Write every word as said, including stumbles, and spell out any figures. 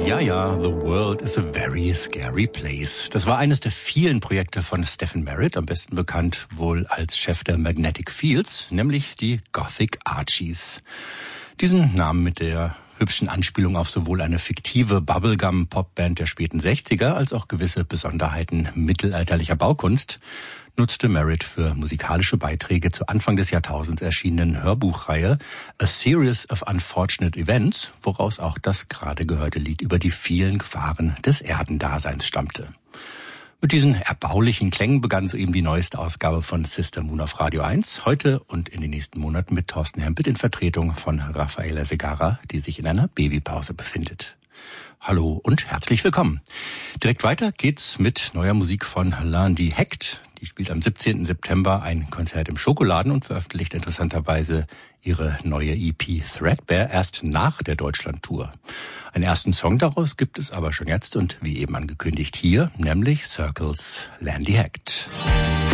Ja, ja, The World is a Very Scary Place. Das war eines der vielen Projekte von Stephen Merritt, am besten bekannt wohl als Chef der Magnetic Fields, nämlich die Gothic Archies. Diesen Namen mit der hübschen Anspielung auf sowohl eine fiktive Bubblegum-Popband der späten sechziger als auch gewisse Besonderheiten mittelalterlicher Baukunst nutzte Merritt für musikalische Beiträge zur Anfang des Jahrtausends erschienenen Hörbuchreihe A Series of Unfortunate Events, woraus auch das gerade gehörte Lied über die vielen Gefahren des Erdendaseins stammte. Mit diesen erbaulichen Klängen begann soeben die neueste Ausgabe von Sister Moon auf Radio eins. Heute und in den nächsten Monaten mit Thorsten Hempel in Vertretung von Rafaela Segarra, die sich in einer Babypause befindet. Hallo und herzlich willkommen. Direkt weiter geht's mit neuer Musik von Lundi Hecht. Die spielt am siebzehnten September ein Konzert im Schokoladen und veröffentlicht interessanterweise ihre neue E P Threadbare erst nach der Deutschlandtour. Einen ersten Song daraus gibt es aber schon jetzt und wie eben angekündigt hier, nämlich Circles Lundi Hecht.